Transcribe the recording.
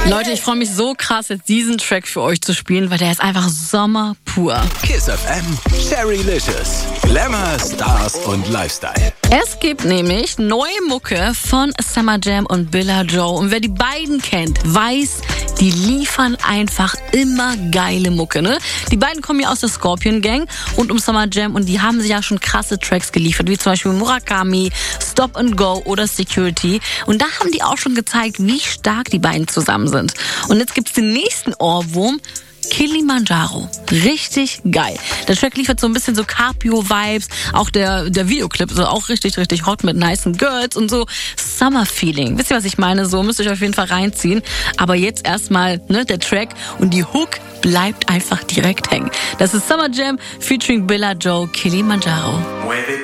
Leute, ich freue mich so krass, jetzt diesen Track für euch zu spielen, weil der ist einfach Sommer pur. Kiss FM, Cherrylicious, Glamour, Stars und Lifestyle. Es gibt nämlich neue Mucke von Summer Jam und Billa Joe. Und wer die beiden kennt, weiß, die liefern einfach immer geile Mucke, ne? Die beiden kommen ja aus der Scorpion Gang und um Summer Jam und die haben sich ja schon krasse Tracks geliefert, wie zum Beispiel Murakami, Stop and Go oder Security. Und da haben die auch schon gezeigt, wie stark die beiden zusammen sind. Und jetzt gibt's den nächsten Ohrwurm, Kilimanjaro. Richtig geil. Der Track liefert so ein bisschen so Carpio-Vibes. Auch der Videoclip ist auch richtig, richtig hot mit nicen Girls und so Summer-Feeling. Wisst ihr, was ich meine? So müsst ihr euch auf jeden Fall reinziehen. Aber jetzt erstmal der Track und die Hook bleibt einfach direkt hängen. Das ist Summer Jam featuring Billa Joe, Kilimanjaro.